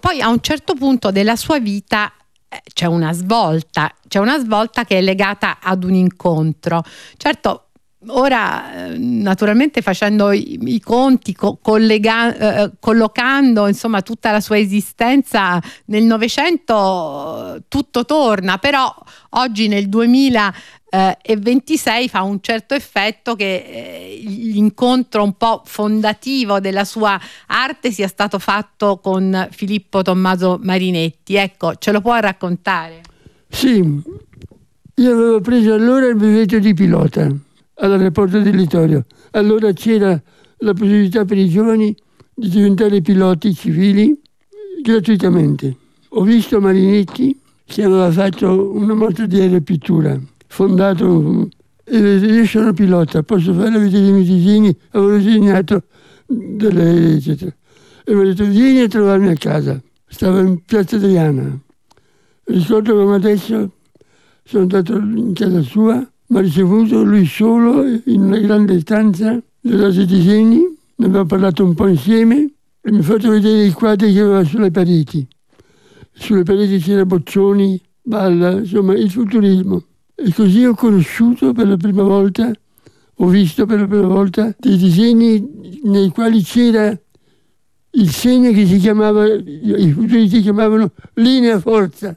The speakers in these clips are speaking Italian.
poi a un certo punto della sua vita c'è una svolta che è legata ad un incontro. Certo, ora naturalmente facendo i conti, collocando insomma tutta la sua esistenza nel Novecento, tutto torna, però oggi nel 2026 fa un certo effetto che l'incontro un po' fondativo della sua arte sia stato fatto con Filippo Tommaso Marinetti. Ecco, ce lo può raccontare? Sì, io avevo preso allora il brevetto di pilota all'aeroporto di Littorio. Allora c'era la possibilità per i giovani di diventare piloti civili gratuitamente. Ho visto Marinetti che aveva fatto una mostra di aeropittura, fondato, e io sono pilota, posso fare vedere i miei disegni, avevo disegnato delle eccetera. E mi ha detto vieni a trovarmi a casa. Stavo in Piazza Adriana. Ricordo come adesso sono andato in casa sua, mi ha ricevuto lui solo in una grande stanza, gli ho dato i disegni, ne abbiamo parlato un po' insieme e mi ha fatto vedere i quadri che aveva sulle pareti. Sulle pareti c'era Boccioni, Balla, insomma il futurismo. E così ho conosciuto per la prima volta, ho visto per la prima volta dei disegni nei quali c'era il segno che si chiamava, i futuristi chiamavano linea forza,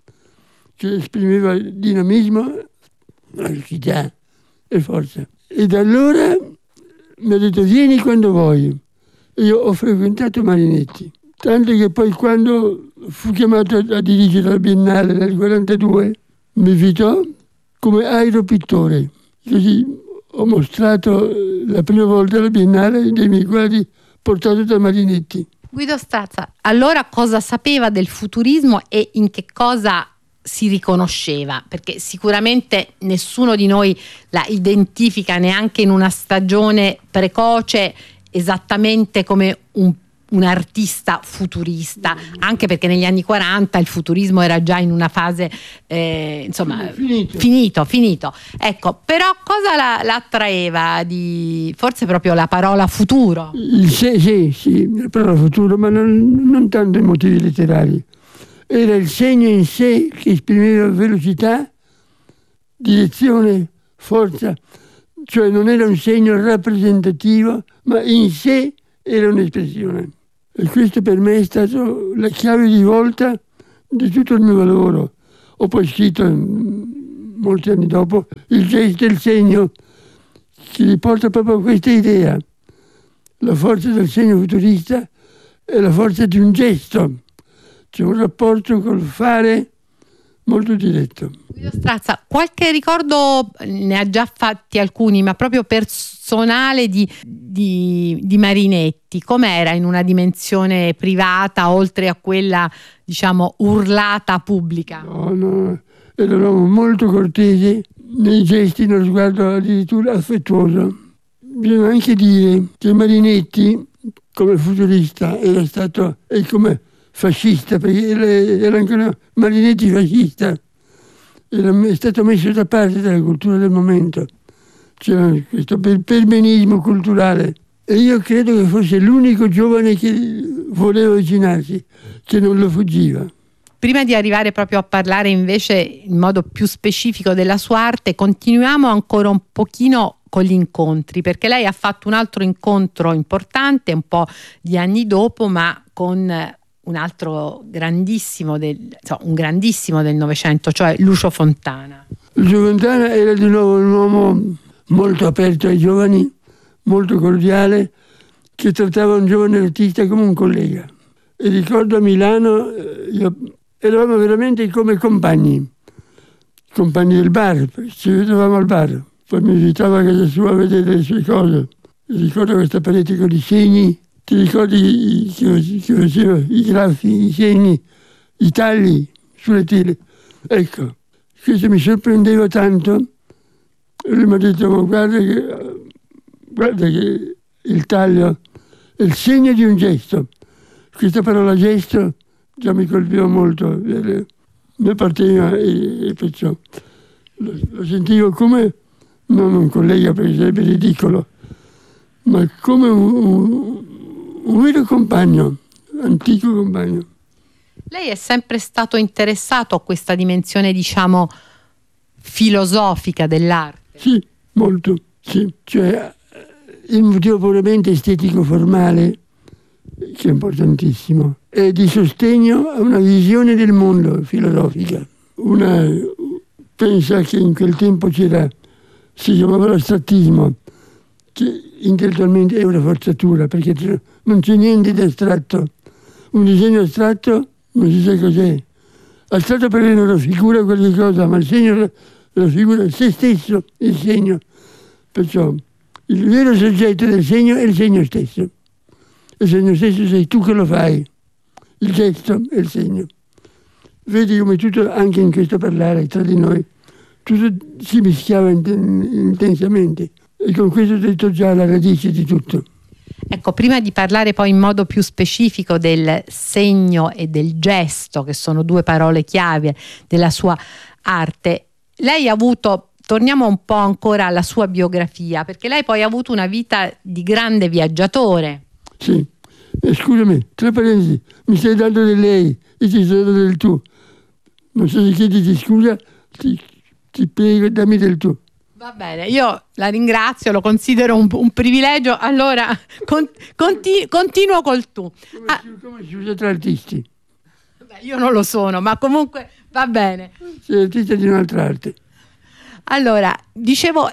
che esprimeva il dinamismo, velocità e forza. E da allora mi ha detto vieni quando vuoi. Io ho frequentato Marinetti, tanto che poi quando fu chiamato a dirigere la Biennale nel 1942 mi invitò come aeropittore. Così ho mostrato la prima volta la Biennale dei miei quadri portato da Marinetti. Guido Strazza, allora cosa sapeva del futurismo e in che cosa si riconosceva? Perché sicuramente nessuno di noi la identifica neanche in una stagione precoce esattamente come un artista futurista, anche perché negli anni 40 il futurismo era già in una fase insomma finito. Ecco, però cosa la attraeva di forse proprio la parola futuro? Sì, la parola futuro, ma non tanto i motivi letterari. Era il segno in sé che esprimeva velocità, direzione, forza, cioè non era un segno rappresentativo, ma in sé era un'espressione. E questo per me è stato la chiave di volta di tutto il mio lavoro. Ho poi scritto, molti anni dopo, il gesto e il segno, che riporta proprio a questa idea. La forza del segno futurista è la forza di un gesto. C'è un rapporto col fare molto diretto. Guido Strazza, qualche ricordo ne ha già fatti alcuni, ma proprio personale di Marinetti? Com'era in una dimensione privata, oltre a quella, diciamo, urlata pubblica? No, eravamo molto cortesi nei gesti, nello sguardo addirittura affettuoso. Bisogna anche dire che Marinetti, come futurista, era stato, e come fascista, perché era ancora Marinetti fascista, è stato messo da parte dalla cultura del momento. C'era questo perbenismo culturale e io credo che fosse l'unico giovane che voleva avvicinarsi, che non lo fuggiva. Prima di arrivare proprio a parlare invece in modo più specifico della sua arte, continuiamo ancora un pochino con gli incontri, perché lei ha fatto un altro incontro importante un po' di anni dopo, ma con un altro grandissimo un grandissimo del Novecento, cioè Lucio Fontana. Lucio Fontana era di nuovo un uomo molto aperto ai giovani, molto cordiale, che trattava un giovane artista come un collega. E ricordo a Milano, eravamo veramente come compagni del bar, ci vedevamo al bar. Poi mi invitava a casa sua a vedere le sue cose. Ricordo questa parete con i segni. Ti ricordi che faceva i grafi, i segni, i tagli sulle tele? Ecco, questo mi sorprendeva tanto. E lui mi ha detto, ma guarda che il taglio è il segno di un gesto. Questa parola gesto già mi colpiva molto. Mi apparteneva e perciò lo sentivo come, non un collega perché sarebbe ridicolo, ma come un vero compagno, antico compagno. Lei è sempre stato interessato a questa dimensione, diciamo, filosofica dell'arte? Sì, molto, sì. Cioè, il motivo puramente estetico-formale, che è importantissimo, è di sostegno a una visione del mondo filosofica. Pensa che in quel tempo si chiamava l'astrattismo, che intellettualmente è una forzatura, perché non c'è niente di astratto. Un disegno astratto non si sa cos'è. Astratto perché non raffigura qualche cosa, ma il segno raffigura se stesso, il segno. Perciò il vero soggetto del segno è il segno stesso. Il segno stesso sei tu che lo fai, il gesto è il segno. Vedi come tutto, anche in questo parlare tra di noi, tutto si mischiava intensamente. E con questo ho detto già la radice di tutto. Ecco, prima di parlare poi in modo più specifico del segno e del gesto, che sono due parole chiave della sua arte, lei ha avuto, torniamo un po' ancora alla sua biografia, perché lei poi ha avuto una vita di grande viaggiatore. Sì, scusami, tra parentesi, mi stai dando del lei e ti sto dando del tu. Non so se chiediti scusa, ti prego, dammi del tu. Va bene, io la ringrazio, lo considero un privilegio. Allora, continuo col tu. Come si usa tra artisti? Beh, io non lo sono, ma comunque va bene. Sei artista di un'altra arte. Allora, dicevo,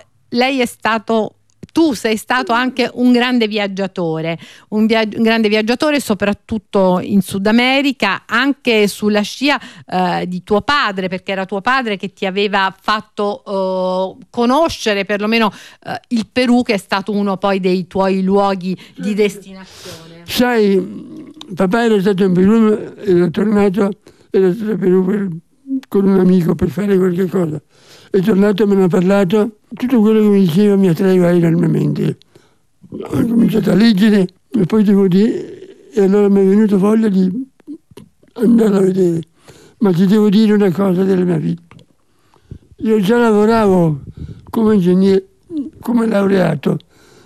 tu sei stato anche un grande viaggiatore, un grande viaggiatore soprattutto in Sud America, anche sulla scia di tuo padre, perché era tuo padre che ti aveva fatto conoscere perlomeno il Perù, che è stato uno poi dei tuoi luoghi di destinazione. Sai, papà era stato in Perù, era tornato a Perù con un amico per fare qualche cosa. È tornato e me ne ha parlato, tutto quello che mi diceva mi attraeva enormemente. Ho cominciato a leggere e poi e allora mi è venuta voglia di andare a vedere. Ma ti devo dire una cosa della mia vita. Io già lavoravo come ingegnere, come laureato.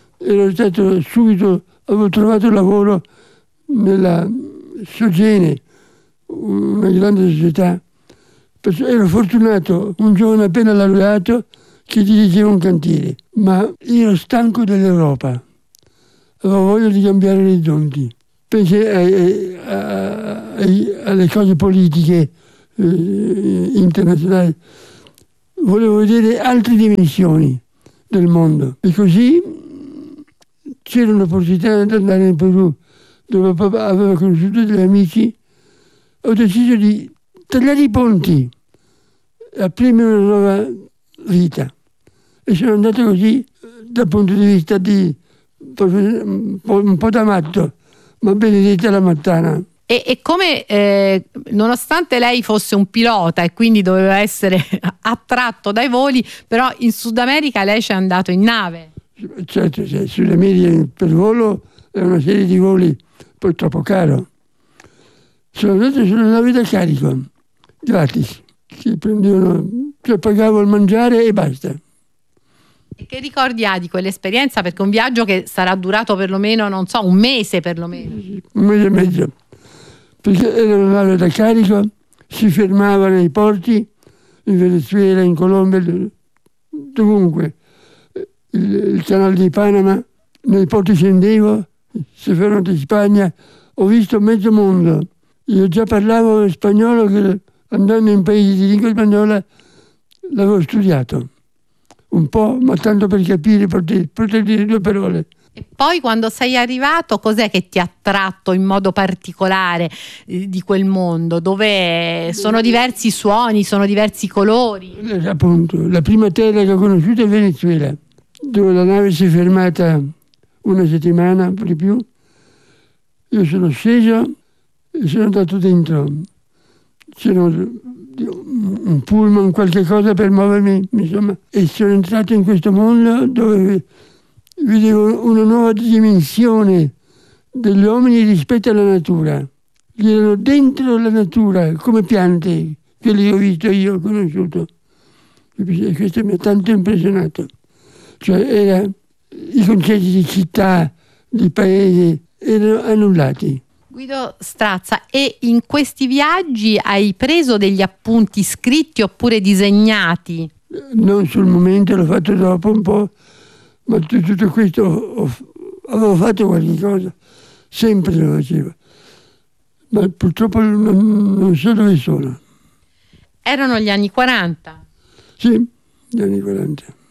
Avevo trovato lavoro nella Sogene, una grande società. Ero fortunato, un giovane appena laureato che dirigeva un cantiere, ma ero stanco dell'Europa, avevo voglia di cambiare orizzonti. Pensai alle cose politiche internazionali, volevo vedere altre dimensioni del mondo e così c'era un'opportunità di andare in Perù, dove papà aveva conosciuto degli amici. Ho deciso di tagliare i ponti, aprirmi una nuova vita. E sono andato così dal punto di vista un po' da matto, ma benedetta la mattana. E come, nonostante lei fosse un pilota e quindi doveva essere attratto dai voli, però in Sud America lei ci è andato in nave. Certo, sulle medie per volo è una serie di voli poi troppo caro. Sono andato sulla nave da carico, gratis, che prendevano, cioè pagavo il mangiare e basta. E che ricordi ha di quell'esperienza? Perché è un viaggio che sarà durato perlomeno, non so, un mese perlomeno. Un mese e mezzo, perché era una nave da carico, si fermava nei porti, in Venezuela, in Colombia, dovunque. Il canale di Panama, nei porti scendevo, si fermava in Spagna, ho visto mezzo mondo. Io già parlavo spagnolo, che andando in paesi di lingua spagnola l'avevo studiato un po', ma tanto per capire, poter dire due parole. E poi quando sei arrivato, cos'è che ti ha attratto in modo particolare di quel mondo, dove sono diversi suoni, sono diversi colori? Appunto, la prima terra che ho conosciuto è Venezuela, dove la nave si è fermata una settimana, un po' di più. Io sono sceso e sono andato dentro. C'era un pullman, qualche cosa per muovermi, insomma, e sono entrato in questo mondo dove vedevo una nuova dimensione degli uomini rispetto alla natura. Erano dentro la natura, come piante, quelli che ho visto io, ho conosciuto. E questo mi ha tanto impressionato. Cioè i concetti di città, di paese, erano annullati. Guido Strazza, e in questi viaggi hai preso degli appunti scritti oppure disegnati? Non sul momento, l'ho fatto dopo un po', ma tutto questo avevo fatto qualche cosa, sempre lo facevo, ma purtroppo non so dove sono. Erano gli anni 40. Sì, gli anni 40.